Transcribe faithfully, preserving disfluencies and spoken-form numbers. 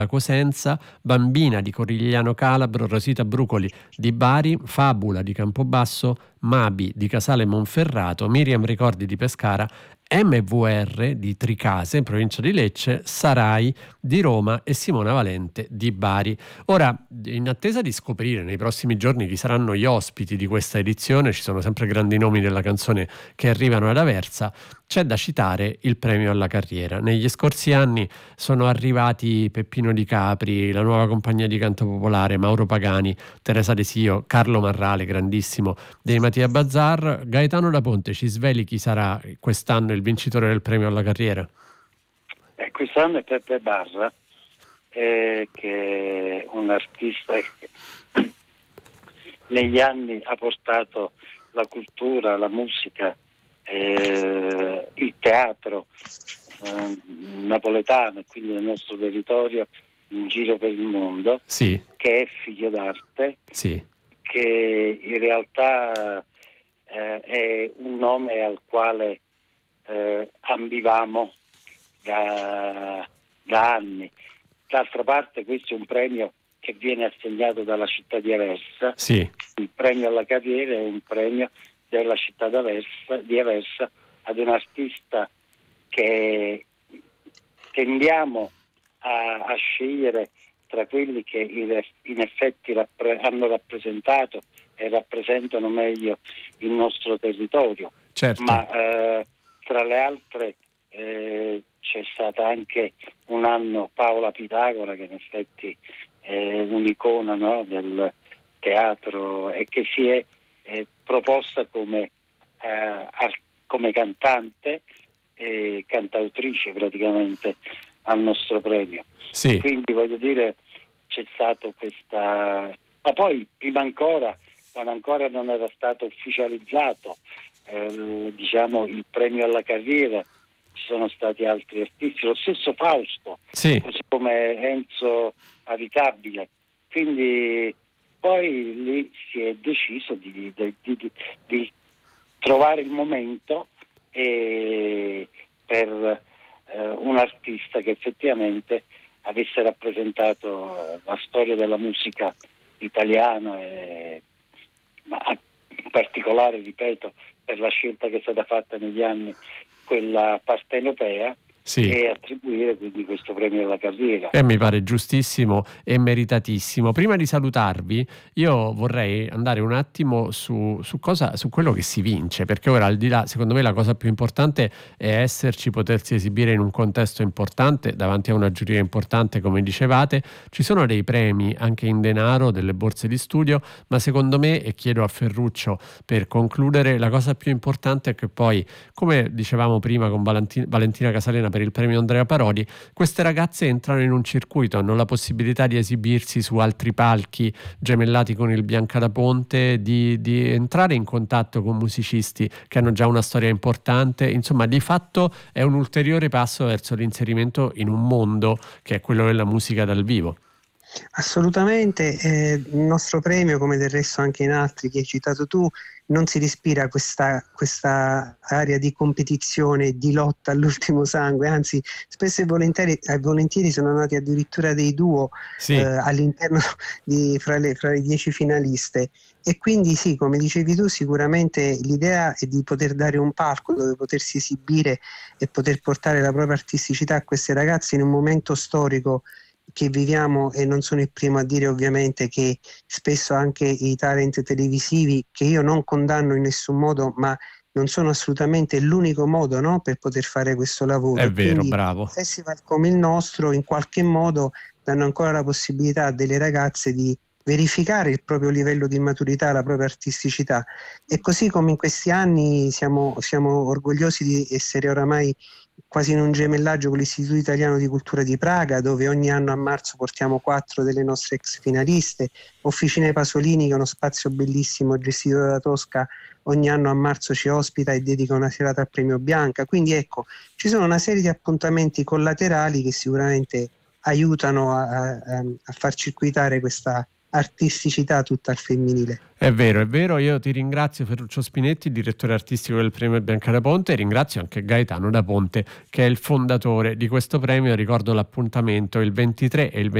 Cosenza, Bambina di Corigliano Calabro, Rosita Brucoli di Bari, Fabula di Campobasso, Mabi di Casale Monferrato, Miriam Ricordi di Pescara, M V R di Tricase, in provincia di Lecce, Sarai di Roma e Simona Valente di Bari. Ora, in attesa di scoprire nei prossimi giorni chi saranno gli ospiti di questa edizione, ci sono sempre grandi nomi della canzone che arrivano ad Aversa, c'è da citare il premio alla carriera. Negli scorsi anni sono arrivati Peppino Di Capri, la nuova compagnia di canto popolare, Mauro Pagani, Teresa Desio, Carlo Marrale, grandissimo, dei Mattia Bazzar. Gaetano da Ponte, ci sveli chi sarà quest'anno il vincitore del premio alla carriera? Eh, quest'anno è Peppe Barra, eh, che è un artista che negli anni ha portato la cultura, la musica, eh, il teatro eh, napoletano e quindi nel nostro territorio in giro per il mondo, sì. Che è figlio d'arte, sì. che in realtà eh, è un nome al quale eh, ambivamo da, da anni. D'altra parte questo è un premio che viene assegnato dalla città di Aversa, sì. Il premio alla carriera è un premio della città d'Aversa, di Aversa ad un artista che tendiamo a, a scegliere tra quelli che in, in effetti rappre, hanno rappresentato e rappresentano meglio il nostro territorio. Certo. Ma eh, tra le altre eh, c'è stata anche un anno Paola Pitagora, che in effetti è un'icona, no, del teatro e che si è eh, proposta come, eh, come cantante e cantautrice praticamente al nostro premio. Sì. Quindi voglio dire, c'è stato questa, ma poi prima ancora, quando ancora non era stato ufficializzato eh, diciamo il premio alla carriera, ci sono stati altri artisti, lo stesso Fausto, sì. Così come Enzo Avitabile. Quindi poi lì si è deciso di, di, di, di trovare il momento e per eh, un artista che effettivamente avesse rappresentato la storia della musica italiana, e, ma in particolare, ripeto, per la scelta che è stata fatta negli anni, quella partenopea, sì. E attribuire quindi questo premio alla carriera. E mi pare giustissimo e meritatissimo. Prima di salutarvi, io vorrei andare un attimo su, su cosa, su quello che si vince, perché ora, al di là, secondo me la cosa più importante è esserci, potersi esibire in un contesto importante, davanti a una giuria importante, come dicevate. Ci sono dei premi anche in denaro, delle borse di studio, ma secondo me, e chiedo a Ferruccio per concludere, la cosa più importante è che poi, come dicevamo prima con Valentina, Valentina Casalena per il premio Andrea Parodi, queste ragazze entrano in un circuito, hanno la possibilità di esibirsi su altri palchi gemellati con il Bianca da Ponte, di, di entrare in contatto con musicisti che hanno già una storia importante. Insomma, di fatto è un ulteriore passo verso l'inserimento in un mondo che è quello della musica dal vivo. Assolutamente, eh, il nostro premio, come del resto anche in altri che hai citato tu, non si respira questa, questa area di competizione, di lotta all'ultimo sangue, anzi spesso e volentieri, eh, volentieri sono nati addirittura dei duo sì. eh, all'interno di, fra, le, fra le dieci finaliste. E quindi sì, come dicevi tu, sicuramente l'idea è di poter dare un palco dove potersi esibire e poter portare la propria artisticità a queste ragazze in un momento storico che viviamo, e non sono il primo a dire ovviamente che spesso anche i talent televisivi, che io non condanno in nessun modo, ma non sono assolutamente l'unico modo, no, per poter fare questo lavoro. È vero, quindi bravo. festival come il nostro in qualche modo danno ancora la possibilità a delle ragazze di verificare il proprio livello di maturità, la propria artisticità, e così come in questi anni siamo, siamo orgogliosi di essere oramai quasi in un gemellaggio con l'Istituto Italiano di Cultura di Praga, dove ogni anno a marzo portiamo quattro delle nostre ex finaliste. Officine Pasolini, che è uno spazio bellissimo gestito da Tosca, ogni anno a marzo ci ospita e dedica una serata al premio Bianca. Quindi ecco, ci sono una serie di appuntamenti collaterali che sicuramente aiutano a, a, a far circuitare questa, artisticità tutta al femminile. È vero, è vero, io ti ringrazio Ferruccio Spinetti, direttore artistico del premio Bianca da Ponte, e ringrazio anche Gaetano da Ponte che è il fondatore di questo premio. Ricordo l'appuntamento il ventitré e il